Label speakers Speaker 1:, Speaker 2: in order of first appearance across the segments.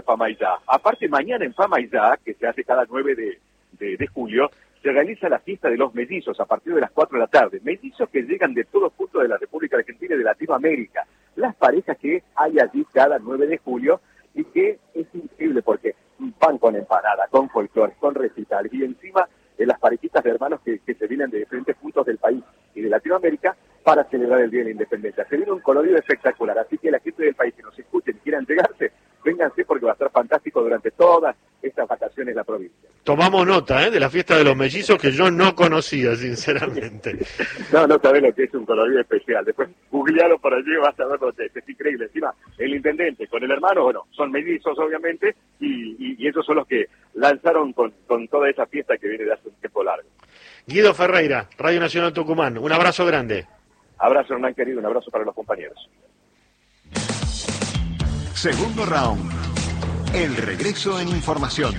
Speaker 1: Famaillá. Aparte, mañana en Famaillá, que se hace cada 9 de julio, se realiza la fiesta de los mellizos a partir de las 4 de la tarde. Mellizos que llegan de todos puntos de la República Argentina y de Latinoamérica. Las parejas que hay allí cada 9 de julio y que es increíble porque van con empanada, con folclore, con recitales y encima las parejitas de hermanos que se vienen de diferentes puntos del país y de Latinoamérica para celebrar el Día de la Independencia. Se viene un colorido espectacular, así que la gente del país que nos escuchen y quieran llegarse, vénganse porque va a estar fantástico durante todas estas vacaciones en la provincia.
Speaker 2: Tomamos nota de la fiesta de los mellizos que yo no conocía, sinceramente.
Speaker 1: No sabés lo que es un colorido especial. Después googlealo por allí y vas a ver lo que es increíble. Encima, el intendente con el hermano, bueno, son mellizos obviamente, y ellos son los que lanzaron con toda esa fiesta que viene de hace un tiempo largo.
Speaker 2: Guido Ferreira, Radio Nacional Tucumán, un abrazo grande.
Speaker 1: Abrazo, Hernán querido, un abrazo para los compañeros.
Speaker 3: Segundo round. El regreso en información.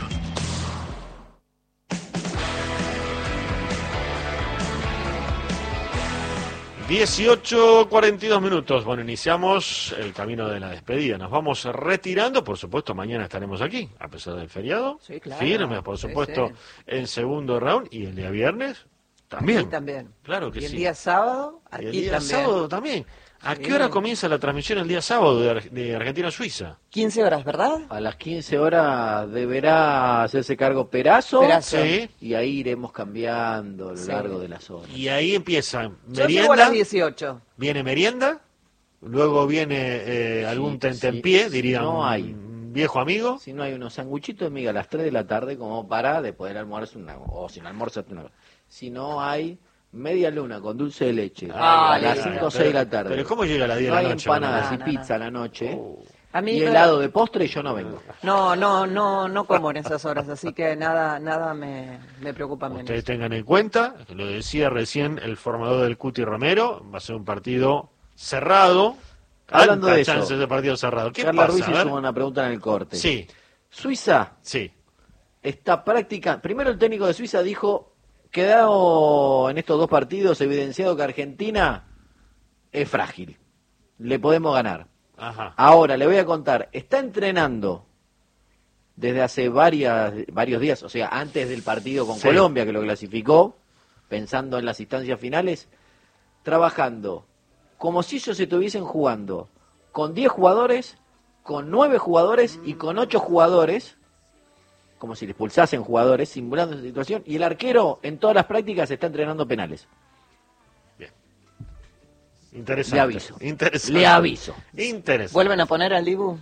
Speaker 2: (18:42). Bueno, iniciamos el camino de la despedida. Nos vamos retirando. Por supuesto, mañana estaremos aquí, a pesar del feriado.
Speaker 4: Sí, claro.
Speaker 2: Firmes, por supuesto, sí. En segundo round. Y el día viernes también.
Speaker 4: Aquí también.
Speaker 2: Claro que sí.
Speaker 4: Y el día sábado, aquí
Speaker 2: y el día
Speaker 4: también.
Speaker 2: Sábado también. ¿A qué hora comienza la transmisión el día sábado de Argentina-Suiza?
Speaker 4: 15 horas, ¿verdad?
Speaker 5: A las 15 horas deberá hacerse cargo Perazo.
Speaker 2: Sí.
Speaker 5: Y ahí iremos cambiando a lo largo de las horas.
Speaker 2: Y ahí empieza
Speaker 4: Yo
Speaker 2: merienda.
Speaker 4: llego a las 18.
Speaker 2: Viene merienda, luego viene algún tentempié, diría
Speaker 5: no hay.
Speaker 2: Un viejo amigo.
Speaker 5: Si no hay unos sanguchitos de miga a las 3 de la tarde como para de poder almorzar o sin almorzar una hora. Si no hay media luna con dulce de leche a las 5 o 6 de la tarde.
Speaker 2: Pero ¿cómo llega a las 10 de la noche?
Speaker 5: No hay empanadas y pizza a la noche.
Speaker 4: A mí,
Speaker 5: y helado de postre yo no vengo.
Speaker 4: No como en esas horas, así que nada me preocupa menos.
Speaker 2: Ustedes tengan en cuenta, lo decía recién el formador del Cuti Romero, va a ser un partido cerrado.
Speaker 5: Hablando de eso,
Speaker 2: chances de partido cerrado. ¿Qué
Speaker 5: Carla
Speaker 2: pasa?
Speaker 5: Ruiz hizo una pregunta en el corte.
Speaker 2: Sí.
Speaker 5: Suiza.
Speaker 2: Sí.
Speaker 5: Está práctica. Primero el técnico de Suiza dijo, quedado en estos dos partidos evidenciado que Argentina es frágil. Le podemos ganar.
Speaker 2: Ajá.
Speaker 5: Ahora le voy a contar, está entrenando desde hace varios días, o sea, antes del partido con Colombia, que lo clasificó, pensando en las instancias finales, trabajando como si ellos estuviesen jugando con 10 jugadores, con 9 jugadores y con 8 jugadores, como si les pulsasen jugadores, simulando esa situación, y el arquero en todas las prácticas está entrenando penales.
Speaker 2: Bien. Interesante.
Speaker 5: Le aviso.
Speaker 2: Interesante.
Speaker 5: Le aviso.
Speaker 2: Interesante.
Speaker 4: ¿Vuelven a poner al Dibu?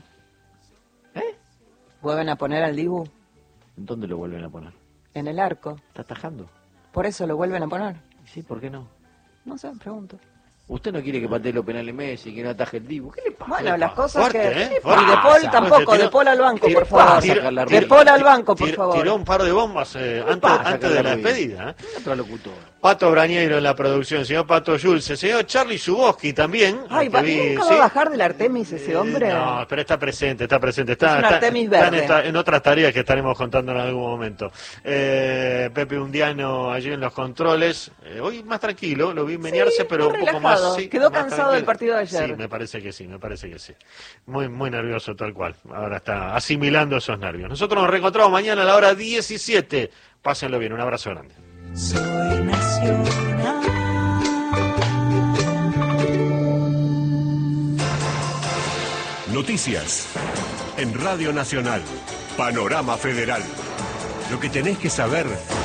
Speaker 4: ¿Vuelven a poner al Dibu?
Speaker 5: ¿En dónde lo vuelven a poner?
Speaker 4: En el arco.
Speaker 5: ¿Está atajando?
Speaker 4: ¿Por eso lo vuelven a poner?
Speaker 5: Sí, ¿por qué no?
Speaker 4: No sé, pregunto.
Speaker 5: ¿Usted no quiere que patee los penales Messi, que no ataje el Dibu? ¿Qué le pasa?
Speaker 4: Bueno, las cosas
Speaker 2: Fuerte,
Speaker 4: que...
Speaker 2: ¿eh?
Speaker 4: Y De Paul tampoco, De Paul al banco, por favor. De Paul al banco, por favor.
Speaker 2: Tiró un par de bombas antes de la despedida.
Speaker 5: Otro locutor.
Speaker 2: Pato Brañeiro en la producción, señor Pato Schulze, señor Charlie Zuboski también.
Speaker 4: Ay, ¿nunca va a bajar del Artemis ese hombre?
Speaker 2: No, pero está presente.
Speaker 4: Es un Artemis verde.
Speaker 2: Está en otras tareas que estaremos contando en algún momento. Pepe Undiano allí en los controles. Hoy más tranquilo, lo vi menearse, pero un poco más... Sí,
Speaker 4: quedó
Speaker 2: más
Speaker 4: cansado del partido de ayer.
Speaker 2: Sí, me parece que sí. Muy nervioso tal cual. Ahora está asimilando esos nervios. Nosotros nos reencontramos mañana a la hora 17. Pásenlo bien, un abrazo grande.
Speaker 6: Soy nacional.
Speaker 3: Noticias en Radio Nacional. Panorama Federal. Lo que tenés que saber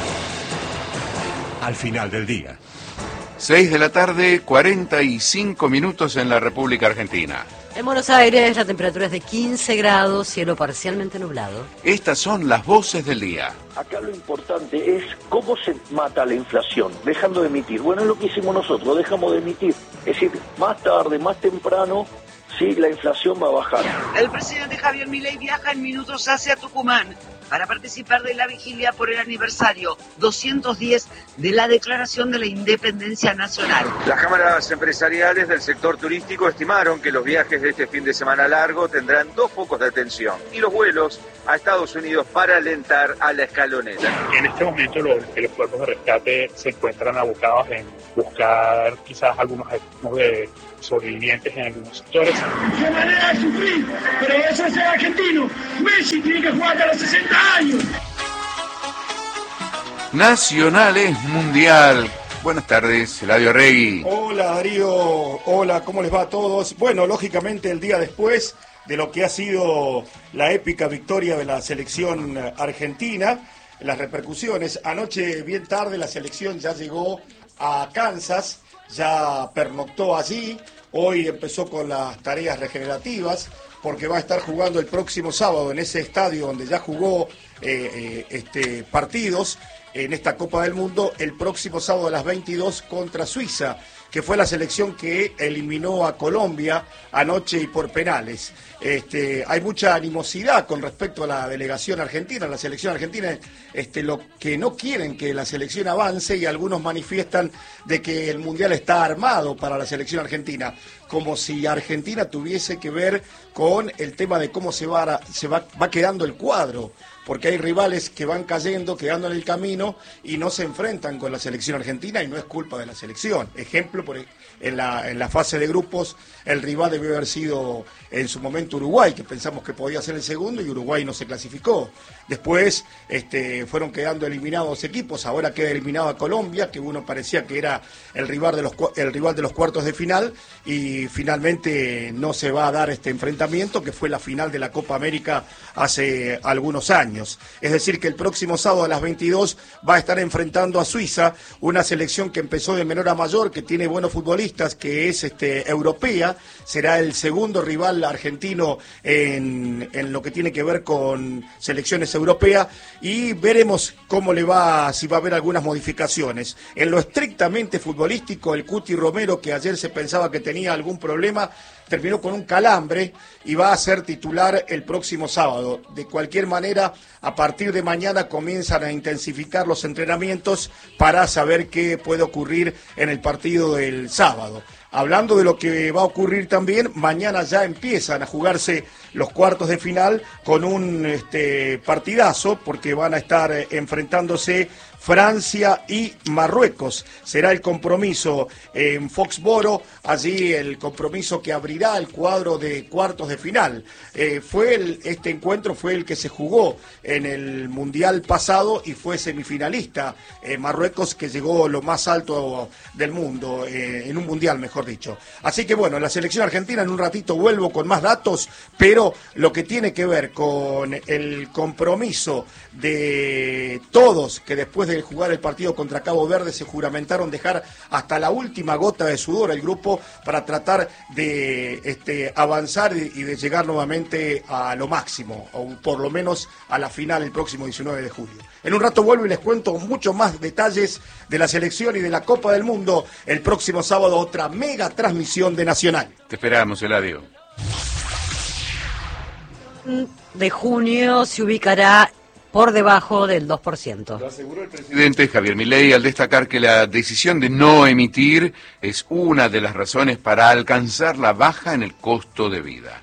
Speaker 3: al final del día.
Speaker 7: 6 de la tarde, 45 minutos en la República Argentina.
Speaker 8: En Buenos Aires la temperatura es de 15 grados, cielo parcialmente nublado.
Speaker 7: Estas son las voces del día.
Speaker 9: Acá lo importante es cómo se mata la inflación, dejando de emitir. Bueno, es lo que hicimos nosotros, dejamos de emitir. Es decir, más tarde, más temprano, sí, la inflación va a bajar.
Speaker 10: El presidente Javier Milei viaja en minutos hacia Tucumán. para participar de la vigilia por el aniversario 210 de la Declaración de la Independencia Nacional.
Speaker 11: Las cámaras empresariales del sector turístico estimaron que los viajes de este fin de semana largo tendrán 2 focos de atención y los vuelos a Estados Unidos para alentar a la escaloneta.
Speaker 12: En este momento los cuerpos de rescate se encuentran abocados en buscar quizás algunos de sobrevivientes en algunos sectores.
Speaker 13: ¡Qué manera de sufrir! Pero eso es el argentino. Messi tiene que jugar a los 60 años.
Speaker 7: Nacional es mundial. Buenas tardes, Eladio Regui.
Speaker 14: Hola Darío, hola, ¿cómo les va a todos? Bueno, lógicamente el día después de lo que ha sido la épica victoria de la selección argentina, las repercusiones. Anoche, bien tarde, la selección ya llegó a Kansas, ya pernoctó allí, hoy empezó con las tareas regenerativas, porque va a estar jugando el próximo sábado en ese estadio donde ya jugó partidos en esta Copa del Mundo, el próximo sábado a las 22 contra Suiza, que fue la selección que eliminó a Colombia anoche y por penales. Hay mucha animosidad con respecto a la delegación argentina, la selección argentina, lo que no quieren que la selección avance, y algunos manifiestan de que el Mundial está armado para la selección argentina, como si Argentina tuviese que ver con el tema de cómo se va quedando el cuadro, porque hay rivales que van cayendo, quedando en el camino y no se enfrentan con la selección argentina, y no es culpa de la selección. Ejemplo, en la fase de grupos, el rival debió haber sido en su momento Uruguay, que pensamos que podía ser el segundo, y Uruguay no se clasificó. Después fueron quedando eliminados equipos, ahora queda eliminada Colombia, que uno parecía que era el rival de los cuartos de final, y finalmente no se va a dar este enfrentamiento, que fue la final de la Copa América hace algunos años. Es decir, que el próximo sábado a las 22 va a estar enfrentando a Suiza, una selección que empezó de menor a mayor, que tiene buenos futbolistas, que es europea, será el segundo rival argentino en lo que tiene que ver con selecciones europeas, y veremos cómo le va, si va a haber algunas modificaciones. En lo estrictamente futbolístico, el Cuti Romero, que ayer se pensaba que tenía algún problema, terminó con un calambre y va a ser titular el próximo sábado. De cualquier manera, a partir de mañana comienzan a intensificar los entrenamientos para saber qué puede ocurrir en el partido del sábado. Hablando de lo que va a ocurrir también, mañana ya empiezan a jugarse los cuartos de final con un partidazo, porque van a estar enfrentándose Francia y Marruecos. Será el compromiso en Foxboro, allí el compromiso que abrirá el cuadro de cuartos de final. Este encuentro fue el que se jugó en el Mundial pasado y fue semifinalista Marruecos, que llegó lo más alto del mundo, en un Mundial, mejor dicho. Así que bueno, la selección argentina, en un ratito vuelvo con más datos, pero lo que tiene que ver con el compromiso de todos, que después de jugar el partido contra Cabo Verde se juramentaron dejar hasta la última gota de sudor el grupo para tratar de avanzar y de llegar nuevamente a lo máximo, o por lo menos a la final el próximo 19 de julio. En un rato vuelvo y les cuento mucho más detalles de la selección y de la Copa del Mundo. El próximo sábado otra mega transmisión de Nacional.
Speaker 7: Te esperamos, Eladio.
Speaker 8: De junio se ubicará por debajo del 2%.
Speaker 7: Lo aseguró el presidente Javier Milei al destacar que la decisión de no emitir es una de las razones para alcanzar la baja en el costo de vida.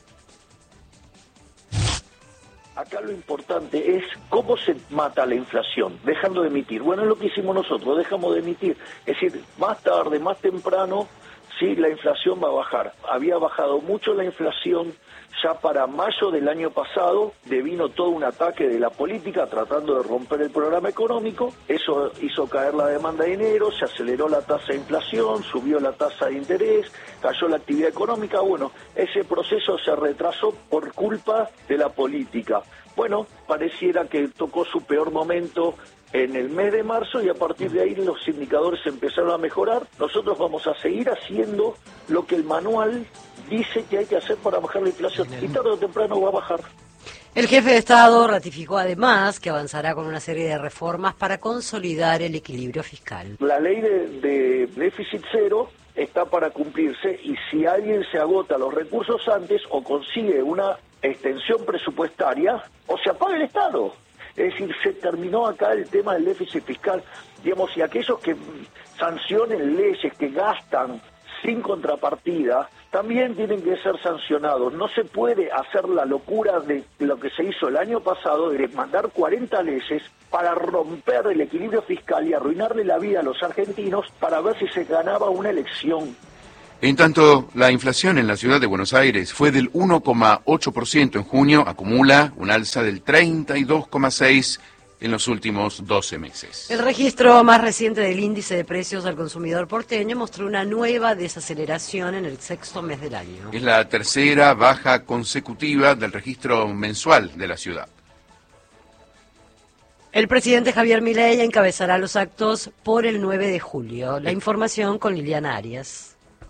Speaker 9: Acá lo importante es cómo se mata la inflación, dejando de emitir. Bueno, es lo que hicimos nosotros, dejamos de emitir. Es decir, más tarde, más temprano, sí, la inflación va a bajar. Había bajado mucho la inflación ya para mayo del año pasado, devino todo un ataque de la política tratando de romper el programa económico. Eso hizo caer la demanda de dinero, se aceleró la tasa de inflación, subió la tasa de interés, cayó la actividad económica. Bueno, ese proceso se retrasó por culpa de la política. Bueno, pareciera que tocó su peor momento en el mes de marzo, y a partir de ahí los indicadores empezaron a mejorar. Nosotros vamos a seguir haciendo lo que el manual dice que hay que hacer para bajar la inflación, y tarde o temprano va a bajar.
Speaker 8: El jefe de Estado ratificó además que avanzará con una serie de reformas para consolidar el equilibrio fiscal.
Speaker 9: La ley de déficit cero está para cumplirse, y si alguien se agota los recursos antes o consigue una extensión presupuestaria o se apaga el Estado. Es decir, se terminó acá el tema del déficit fiscal, digamos, y aquellos que sancionen leyes, que gastan sin contrapartida, también tienen que ser sancionados. No se puede hacer la locura de lo que se hizo el año pasado, de mandar 40 leyes para romper el equilibrio fiscal y arruinarle la vida a los argentinos para ver si se ganaba una elección.
Speaker 7: En tanto, la inflación en la ciudad de Buenos Aires fue del 1,8% en junio, acumula un alza del 32,6% en los últimos 12 meses.
Speaker 8: El registro más reciente del índice de precios al consumidor porteño mostró una nueva desaceleración en el sexto mes del año.
Speaker 7: Es la tercera baja consecutiva del registro mensual de la ciudad.
Speaker 8: El presidente Javier Milei encabezará los actos por el 9 de julio. La información con Liliana Arias.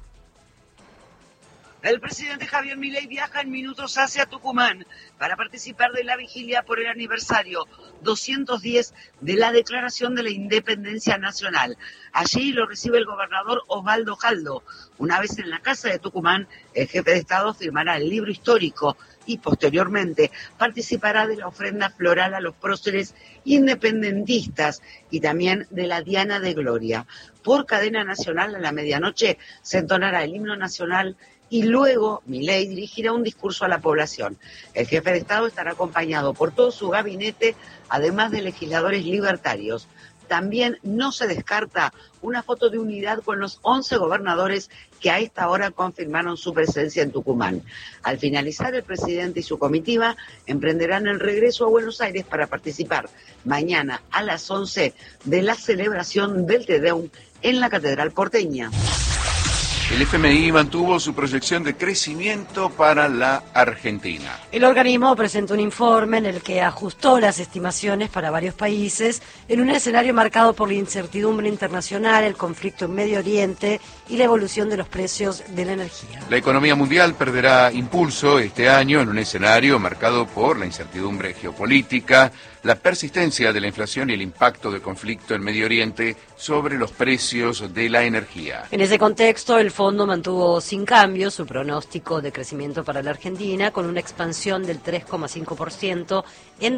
Speaker 10: El presidente Javier Milei viaja en minutos hacia Tucumán para participar de la vigilia por el aniversario 210 de la Declaración de la Independencia Nacional. Allí lo recibe el gobernador Osvaldo Jaldo. Una vez en la casa de Tucumán, el jefe de Estado firmará el libro histórico y posteriormente participará de la ofrenda floral a los próceres independentistas y también de la Diana de Gloria. Por cadena nacional, a la medianoche se entonará el himno nacional y luego Milei dirigirá un discurso a la población. El jefe de Estado estará acompañado por todo su gabinete, además de legisladores libertarios. También no se descarta una foto de unidad con los 11 gobernadores que a esta hora confirmaron su presencia en Tucumán. Al finalizar, el presidente y su comitiva emprenderán el regreso a Buenos Aires para participar mañana a las 11 de la celebración del Te Deum en la Catedral porteña.
Speaker 7: El FMI mantuvo su proyección de crecimiento para la Argentina.
Speaker 8: El organismo presentó un informe en el que ajustó las estimaciones para varios países en un escenario marcado por la incertidumbre internacional, el conflicto en Medio Oriente y la evolución de los precios de la energía.
Speaker 7: La economía mundial perderá impulso este año en un escenario marcado por la incertidumbre geopolítica, la persistencia de la inflación y el impacto del conflicto en Medio Oriente sobre los precios de la energía.
Speaker 8: En ese contexto, el fondo mantuvo sin cambio su pronóstico de crecimiento para la Argentina, con una expansión del 3,5% en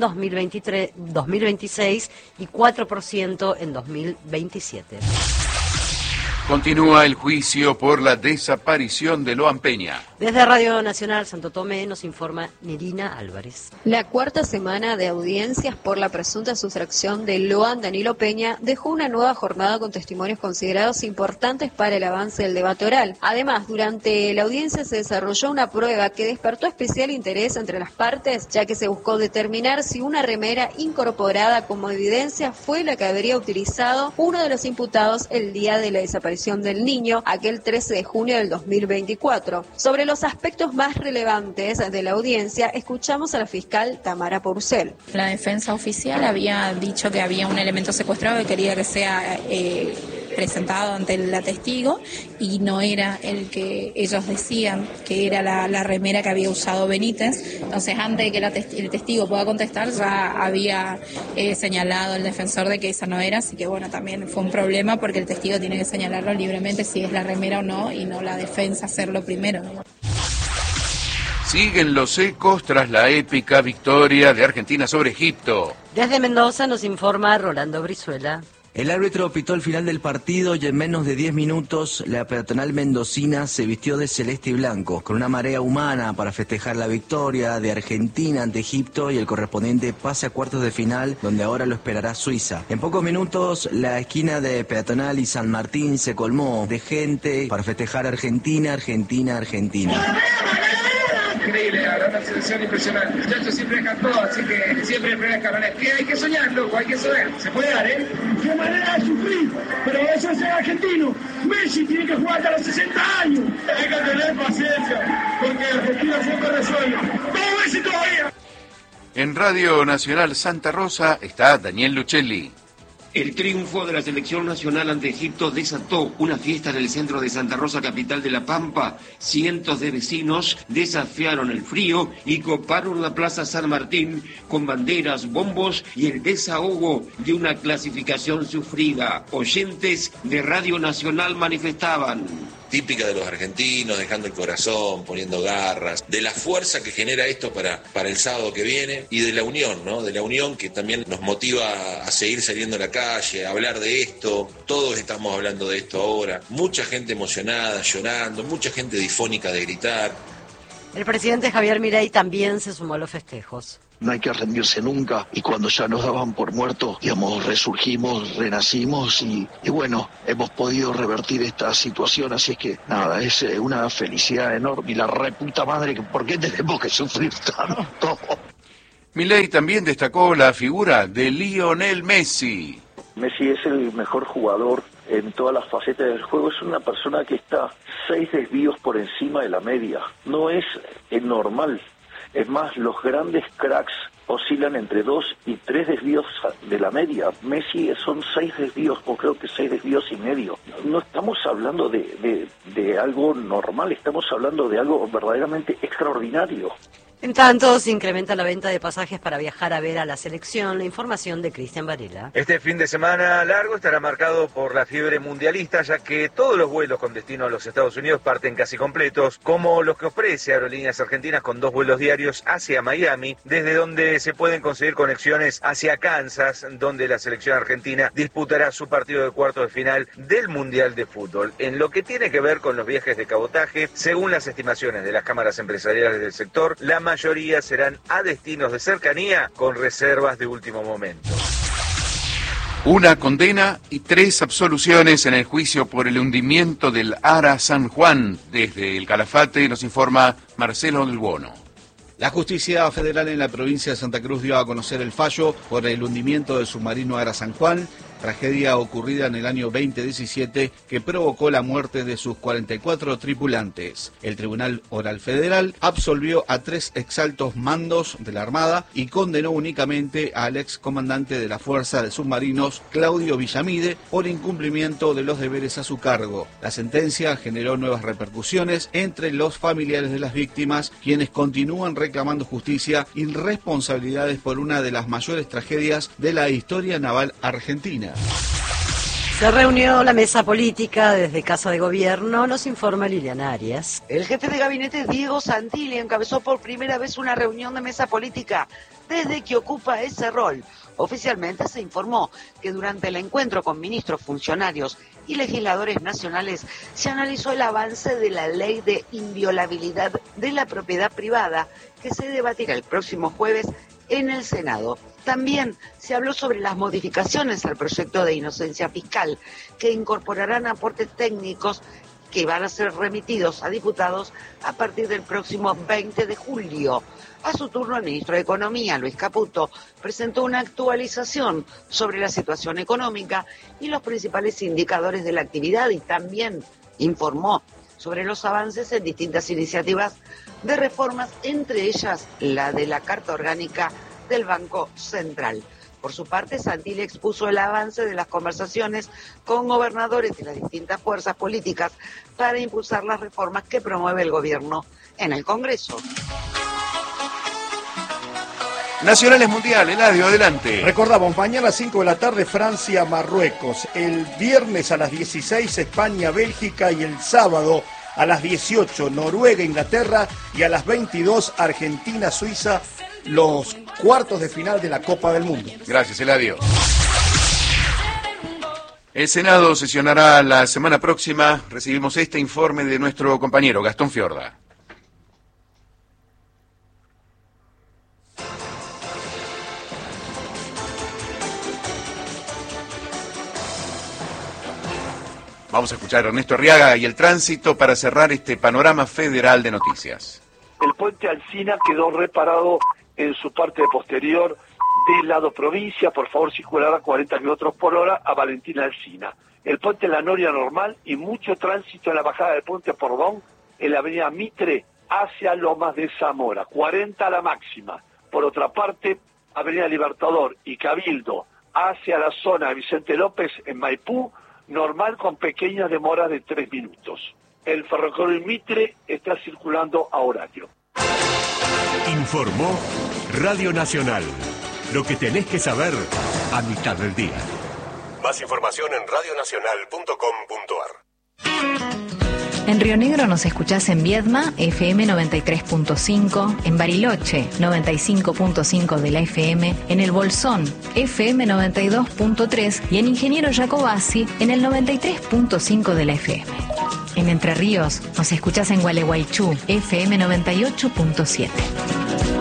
Speaker 8: 2026 y 4% en 2027.
Speaker 7: Continúa el juicio por la desaparición de Loan Peña.
Speaker 8: Desde Radio Nacional Santo Tomé nos informa Nerina Álvarez.
Speaker 15: La cuarta semana de audiencias por la presunta sustracción de Loan Danilo Peña dejó una nueva jornada con testimonios considerados importantes para el avance del debate oral. Además, durante la audiencia se desarrolló una prueba que despertó especial interés entre las partes, ya que se buscó determinar si una remera incorporada como evidencia fue la que habría utilizado uno de los imputados el día de la desaparición del niño, aquel 13 de junio del 2024. Sobre los aspectos más relevantes de la audiencia, escuchamos a la fiscal Tamara Porcel.
Speaker 16: La defensa oficial había dicho que había un elemento secuestrado que quería que sea presentado ante la testigo y no era el que ellos decían que era la remera que había usado Benítez. Entonces, antes de que el testigo pueda contestar, ya había señalado el defensor de que esa no era, así que bueno, también fue un problema porque el testigo tiene que señalarlo libremente si es la remera o no y no la defensa hacerlo primero.
Speaker 7: Siguen los ecos tras la épica victoria de Argentina sobre Egipto.
Speaker 8: Desde Mendoza nos informa Rolando Brizuela.
Speaker 17: El árbitro pitó el final del partido y en menos de 10 minutos la peatonal mendocina se vistió de celeste y blanco, con una marea humana para festejar la victoria de Argentina ante Egipto y el correspondiente pase a cuartos de final, donde ahora lo esperará Suiza. En pocos minutos la esquina de Peatonal y San Martín se colmó de gente para festejar Argentina, Argentina, Argentina.
Speaker 13: Increíble, la verdad, una selección impresionante. Muchachos siempre dejan todo, así que siempre el primer escalón. Que hay que soñar, loco, hay que soñar. Se puede dar, ¿eh?
Speaker 18: Qué manera de sufrir, pero eso es ser argentino. Messi tiene que jugar hasta los 60 años.
Speaker 13: Hay que tener paciencia, porque Argentina siempre resuelve. ¡Todo Messi todavía!
Speaker 7: En Radio Nacional Santa Rosa está Daniel Lucelli.
Speaker 19: El triunfo de la selección nacional ante Egipto desató una fiesta en el centro de Santa Rosa, capital de La Pampa. Cientos de vecinos desafiaron el frío y coparon la Plaza San Martín con banderas, bombos y el desahogo de una clasificación sufrida. Oyentes de Radio Nacional manifestaban:
Speaker 20: típica de los argentinos, dejando el corazón, poniendo garras, de la fuerza que genera esto para el sábado que viene y de la unión, ¿no? De la unión que también nos motiva a seguir saliendo a la calle, a hablar de esto. Todos estamos hablando de esto ahora. Mucha gente emocionada, llorando, mucha gente difónica de gritar.
Speaker 8: El presidente Javier Milei también se sumó a los festejos.
Speaker 9: No hay que rendirse nunca, y cuando ya nos daban por muertos, digamos, resurgimos, renacimos y bueno, hemos podido revertir esta situación, así es que nada, es una felicidad enorme y la reputa madre, ¿por qué tenemos que sufrir tanto?
Speaker 7: Milei también destacó la figura de Lionel Messi.
Speaker 9: Messi es el mejor jugador en todas las facetas del juego, es una persona que está 6 desvíos por encima de la media, no es normal. Es más, los grandes cracks oscilan entre 2 y 3 desvíos de la media. Messi son 6 desvíos, o creo que 6 desvíos y medio. No estamos hablando de algo normal, estamos hablando de algo verdaderamente extraordinario.
Speaker 8: En tanto, se incrementa la venta de pasajes para viajar a ver a la selección. La información de Cristian Varela.
Speaker 11: Este fin de semana largo estará marcado por la fiebre mundialista, ya que todos los vuelos con destino a los Estados Unidos parten casi completos, como los que ofrece Aerolíneas Argentinas con 2 vuelos diarios hacia Miami, desde donde se pueden conseguir conexiones hacia Kansas, donde la selección argentina disputará su partido de cuartos de final del Mundial de Fútbol. En lo que tiene que ver con los viajes de cabotaje, según las estimaciones de las cámaras empresariales del sector, la mayoría serán a destinos de cercanía con reservas de último momento.
Speaker 7: Una condena y 3 absoluciones en el juicio por el hundimiento del Ara San Juan. Desde el Calafate nos informa Marcelo del Bono.
Speaker 21: La Justicia Federal en la provincia de Santa Cruz dio a conocer el fallo por el hundimiento del submarino Ara San Juan, tragedia ocurrida en el año 2017 que provocó la muerte de sus 44 tripulantes. El Tribunal Oral Federal absolvió a 3 exaltos mandos de la Armada y condenó únicamente al excomandante de la Fuerza de Submarinos, Claudio Villamide, por incumplimiento de los deberes a su cargo. La sentencia generó nuevas repercusiones entre los familiares de las víctimas, quienes continúan reclamando justicia y responsabilidades por una de las mayores tragedias de la historia naval argentina.
Speaker 8: Se reunió la mesa política desde Casa de Gobierno, nos informa Liliana Arias.
Speaker 10: El jefe de gabinete Diego Santilli encabezó por primera vez una reunión de mesa política desde que ocupa ese rol. Oficialmente se informó que durante el encuentro con ministros, funcionarios y legisladores nacionales se analizó el avance de la ley de inviolabilidad de la propiedad privada que se debatirá el próximo jueves en el Senado. También se habló sobre las modificaciones al proyecto de inocencia fiscal que incorporarán aportes técnicos que van a ser remitidos a diputados a partir del próximo 20 de julio. A su turno, el ministro de Economía, Luis Caputo, presentó una actualización sobre la situación económica y los principales indicadores de la actividad y también informó sobre los avances en distintas iniciativas de reformas, entre ellas la de la Carta Orgánica del Banco Central. Por su parte, Santilli expuso el avance de las conversaciones con gobernadores de las distintas fuerzas políticas para impulsar las reformas que promueve el gobierno en el Congreso.
Speaker 7: Nacionales Mundial, Eladio, adelante.
Speaker 14: Recordamos, mañana a 5 de la tarde Francia-Marruecos, el viernes a las 16 España-Bélgica y el sábado a las 18 Noruega-Inglaterra y a las 22 Argentina-Suiza, los cuartos de final de la Copa del Mundo.
Speaker 7: Gracias, Eladio. El Senado sesionará la semana próxima. Recibimos este informe de nuestro compañero Gastón Fiorda. Vamos a escuchar a Ernesto Arriaga y el tránsito para cerrar este panorama federal de noticias.
Speaker 9: El puente Alsina quedó reparado en su parte posterior del lado provincia, por favor circular a 40 kilómetros por hora a Valentina Alsina. El puente La Noria normal y mucho tránsito en la bajada del puente Pordón, en la avenida Mitre hacia Lomas de Zamora, 40 a la máxima. Por otra parte, avenida Libertador y Cabildo hacia la zona de Vicente López en Maipú, normal con pequeñas demoras de 3 minutos. El ferrocarril Mitre está circulando a horario.
Speaker 3: Informó Radio Nacional. Lo que tenés que saber a mitad del día. Más información en radionacional.com.ar.
Speaker 1: En Río Negro nos escuchás en Viedma, FM 93.5, en Bariloche, 95.5 de la FM, en El Bolsón, FM 92.3 y en Ingeniero Jacobasi, en el 93.5 de la FM. En Entre Ríos nos escuchás en Gualeguaychú, FM 98.7.